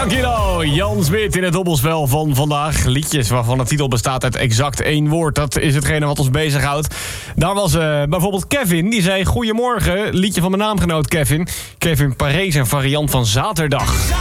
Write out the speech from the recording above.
Dankjewel, Jan Smit in het dobbelspel van vandaag. Liedjes waarvan de titel bestaat uit exact 1 woord. Dat is hetgene wat ons bezighoudt. Daar was bijvoorbeeld Kevin, die zei... Goedemorgen, liedje van mijn naamgenoot Kevin. Kevin Paré, een variant van zaterdag.